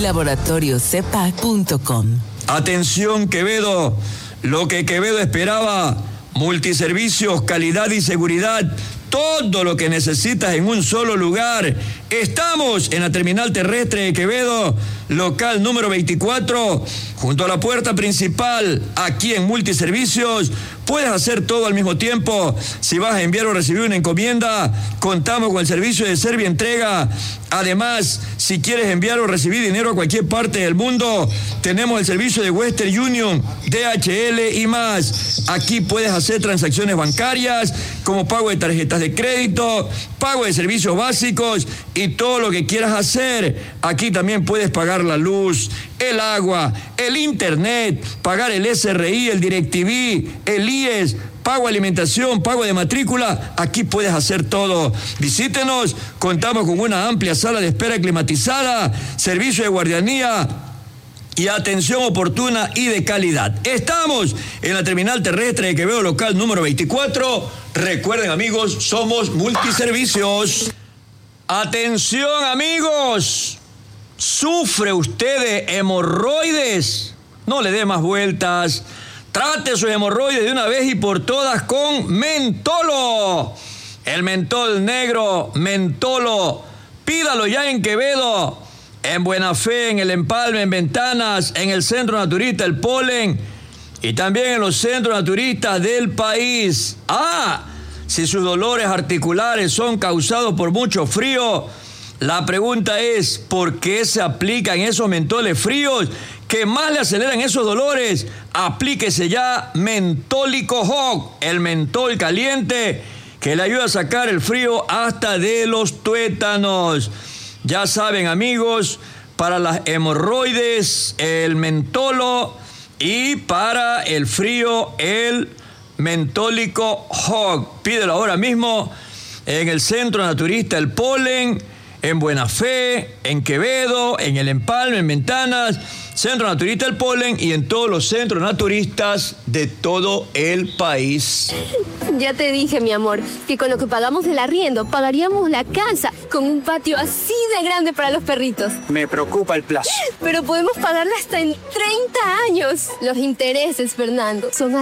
Laboratoriocepac.com. Atención, Quevedo, lo que Quevedo esperaba: multiservicios, calidad y seguridad, todo lo que necesitas en un solo lugar. Estamos en la terminal terrestre de Quevedo, local número 24, junto a la puerta principal. Aquí en Multiservicios puedes hacer todo al mismo tiempo. Si vas a enviar o recibir una encomienda, contamos con el servicio de Servientrega. Además, si quieres enviar o recibir dinero a cualquier parte del mundo, tenemos el servicio de Western Union, DHL y más. Aquí puedes hacer transacciones bancarias, como pago de tarjetas de crédito, pago de servicios básicos y todo lo que quieras hacer. Aquí también puedes pagar la luz, el agua, el internet, pagar el SRI, el DirecTV, el IES, pago de alimentación, pago de matrícula. Aquí puedes hacer todo. Visítenos, contamos con una amplia sala de espera climatizada, servicio de guardianía y atención oportuna y de calidad. Estamos en la terminal terrestre de Quevedo, local número 24. Recuerden, amigos, somos Multiservicios. Atención, amigos. ¿Sufre usted de hemorroides? No le dé más vueltas. Trate sus hemorroides de una vez y por todas con Mentolo. El mentol negro, Mentolo. Pídalo ya en Quevedo, en Buena Fe, en El Empalme, en Ventanas, en el Centro Naturista El Polen y también en los centros naturistas del país. Si sus dolores articulares son causados por mucho frío, la pregunta es: ¿por qué se aplican esos mentoles fríos que más le aceleran esos dolores? Aplíquese ya Mentólico Hog, el mentol caliente que le ayuda a sacar el frío hasta de los tuétanos. Ya saben, amigos, para las hemorroides, el Mentolo, y para el frío, el Mentólico Hog. Pídelo ahora mismo en el Centro Naturista El Polen, en Buena Fe, en Quevedo, en El Empalme, en Ventanas, Centro Naturista El Polen y en todos los centros naturistas de todo el país. Ya te dije, mi amor, que con lo que pagamos del arriendo pagaríamos la casa con un patio así de grande para los perritos. Me preocupa el plazo. Pero podemos pagarla hasta en 30 años. Los intereses, Fernando, son